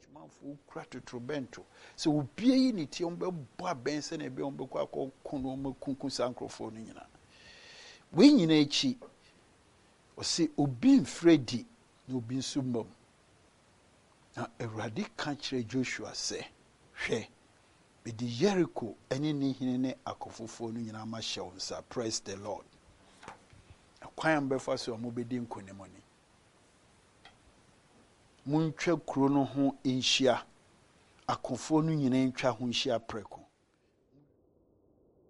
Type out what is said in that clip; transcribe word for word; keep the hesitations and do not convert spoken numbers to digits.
adwumanfo kura totorobento sɛ obie yi ne tie ɔmbɛbɔ abɛn sɛ na ebe ɔmbɛkɔ akɔko no ɔmɛkunku saa nkurɔfoɔ no nyinaa wei nyinaa akyi ɔsɛ obi mfredi na obi nso mmam na Awurade ka kyerɛ Joshua sɛ hwɛ mede Jericho ɛne ne hene ne akɔfofoɔ no nyinaa ma hyɛ wo nsa. Praise the Lord. Akwan mbɛfa so ɔmo bɛdi nkonimɔni muntwa kuro no ho nhyia akɔfoɔ no nyinaa ntwa ho nhyia prɛko